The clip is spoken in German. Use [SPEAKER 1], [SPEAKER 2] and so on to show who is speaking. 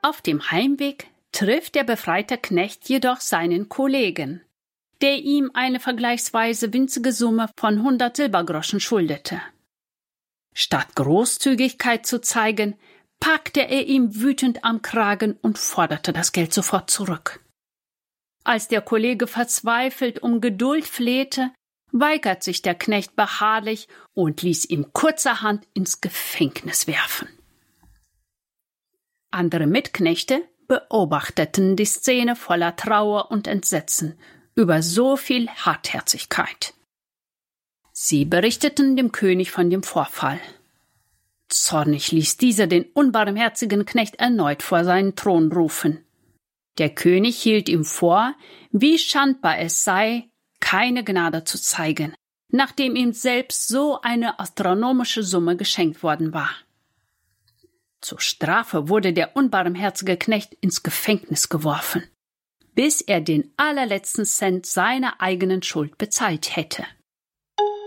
[SPEAKER 1] Auf dem Heimweg trifft der befreite Knecht jedoch seinen Kollegen, der ihm eine vergleichsweise winzige Summe von 100 Silbergroschen schuldete. Statt Großzügigkeit zu zeigen, packte er ihm wütend am Kragen und forderte das Geld sofort zurück. Als der Kollege verzweifelt um Geduld flehte, weigert sich der Knecht beharrlich und ließ ihn kurzerhand ins Gefängnis werfen. Andere Mitknechte beobachteten die Szene voller Trauer und Entsetzen über so viel Hartherzigkeit. Sie berichteten dem König von dem Vorfall. Zornig ließ dieser den unbarmherzigen Knecht erneut vor seinen Thron rufen. Der König hielt ihm vor, wie schandbar es sei, keine Gnade zu zeigen, nachdem ihm selbst so eine astronomische Summe geschenkt worden war. Zur Strafe wurde der unbarmherzige Knecht ins Gefängnis geworfen, bis er den allerletzten Cent seiner eigenen Schuld bezahlt hätte.